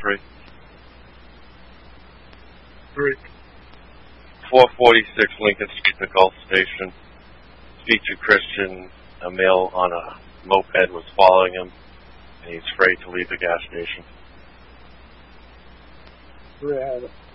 3. 3. 446 Lincoln Street, the Gulf Station. Featured Christian, a male on a moped, was following him, and he's afraid to leave the gas station. 3, I have it.